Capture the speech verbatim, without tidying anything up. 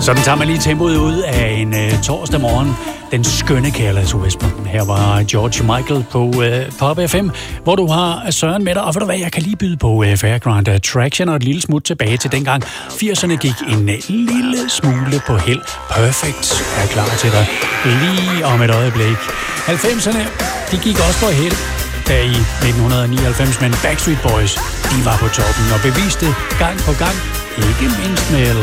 Sådan tager man lige tempoet ud af en uh, torsdag morgen. Den skønne Careless Whisper. Her var George Michael på uh, Pop F M, hvor du har Søren med dig. Og ved du hvad, jeg kan lige byde på uh, Fairground Attraction og et lille smut tilbage til dengang firserne gik en uh, lille smule på held. Perfect er klar til dig lige om et øjeblik. halvfemserne, de gik også på held. Da i nitten nioghalvfems, men Backstreet Boys, de var på toppen og beviste gang på gang, ikke mindst med